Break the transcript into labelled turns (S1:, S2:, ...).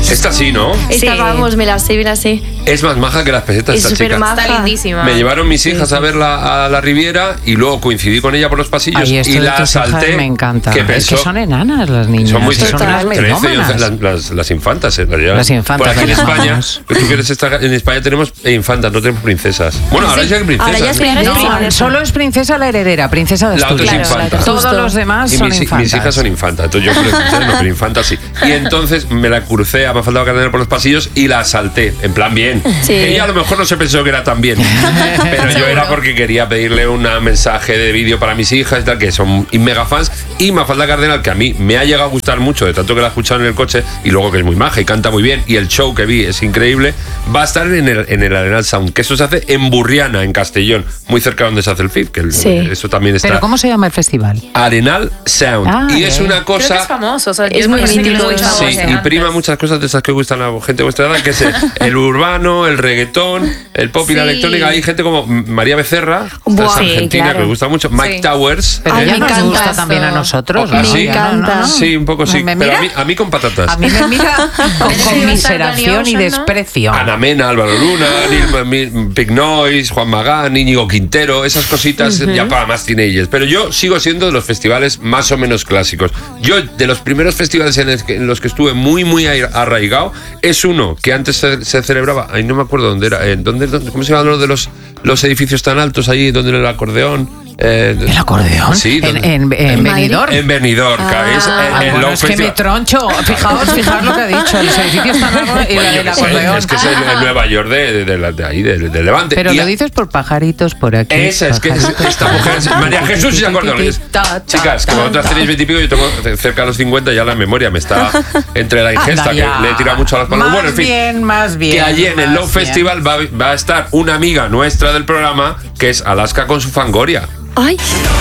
S1: Esta sí, ¿no?
S2: Esta, vamos, me la sé.
S1: Es más maja que las pesetas
S2: Es
S1: esta chica.
S2: supermaja.
S3: Está lindísima.
S1: Me llevaron mis hijas a verla a la Riviera y luego coincidí con ella por los pasillos
S4: Ay, esto
S1: y
S4: de
S1: la
S4: tus hijas
S1: salté.
S4: me encanta.
S1: Que
S4: Es
S1: pensó,
S4: que son enanas las niñas.
S1: son muy
S4: son unas
S1: 13 y 11,
S4: melómanas.
S1: las infantas, en realidad.
S4: Las infantas,
S1: Por aquí en
S4: las
S1: España,
S4: llamamos.
S1: que tú quieres estar, en España tenemos infantas, no tenemos princesas. Bueno, ahora ya hay princesas.
S2: Ahora ya es princesa.
S4: No, solo es princesa la heredera, princesa de
S1: La otra
S4: Asturias.
S1: es infanta.
S4: Todos los demás
S1: Y
S4: son
S1: mis
S4: infantas.
S1: hijas son infantas, entonces yo princesa no, pero infanta sí. Y entonces me la crucé a Mafalda Cardenal por los pasillos y la salté, en plan bien.
S2: Sí.
S1: Ella a lo mejor no se pensó que era tan bien, pero yo era porque quería pedirle un mensaje de vídeo para mis hijas y tal, que son mega fans. Y Mafalda Cardenal, que a mí me ha llegado a gustar mucho, de tanto que la he escuchado en el coche, y luego que es muy maja y canta muy bien, y el show que vi es increíble, va a estar en el Arenal Sound, que eso se hace en Burriana, en Castellón, muy cerca de donde se hace el FIF, que eso también está.
S4: ¿Pero cómo se llama el festival?
S1: Arenal Sound.
S4: Ah,
S1: y es una
S3: Creo que
S1: cosa...
S3: es famoso. O sea,
S2: Es
S3: yo
S2: muy
S3: me parece que
S2: mítico.
S3: lo he escuchado
S1: Sí,
S3: antes.
S1: y prima muchas cosas de esas que gustan a la gente de vuestra edad, que es el urbano, el reggaetón, el pop y la
S3: Sí.
S1: electrónica. Hay gente como María Becerra,
S2: Buah,
S1: esta
S2: sí,
S1: argentina,
S2: claro.
S1: que me gusta mucho. Mike
S3: Sí.
S1: Towers.
S4: Pero
S2: Ay,
S4: ya
S2: me
S4: nos
S2: encanta
S4: gusta
S3: esto.
S4: también a nosotros.
S1: ¿Ah,
S4: ¿no?
S1: sí?
S4: Ya,
S2: encanta.
S1: Sí, un poco sí.
S4: Me
S1: Pero
S4: mira-
S1: a mí con patatas.
S4: A mí me mira con conmiseración y
S3: Ocean, ¿no?
S4: desprecio.
S1: Ana Mena, Álvaro Luna, Big Noise, Juan Magán, Íñigo Quintero, esas cositas ya para más teenagers. Pero yo sigo siendo de los festivales más o menos clásicos. Yo, de los primeros festivales en los que estuve muy arraigado, es uno que antes se celebraba, ay, no me acuerdo dónde era, ¿cómo se llama lo de los edificios tan altos ahí, donde era el acordeón?
S4: ¿El acordeón?
S1: Sí,
S4: en Benidorm.
S1: En Benidorm, que es el
S4: Bueno,
S1: Low
S4: es que me
S1: Festival.
S4: troncho. Fijaos lo que ha dicho. Los edificios tan largos y la
S1: Bueno,
S4: del
S1: yo qué sé,
S4: acordeón.
S1: es que es el Nueva York de ahí, de Levante.
S4: Pero
S1: Y
S4: lo dices por pajaritos por aquí.
S1: esa es que esta mujer, María Jesús y acordeones. Chicas, que vosotras tenéis 20 y pico, yo tengo cerca de los 50, ya la memoria me está entre la ingesta, que le he tirado mucho a las palabras. Bueno, en fin.
S4: Más bien.
S1: Que allí en el Low
S4: más bien.
S1: Festival va a estar una amiga nuestra del programa, que es Alaska con su Fangoria.
S2: Ay.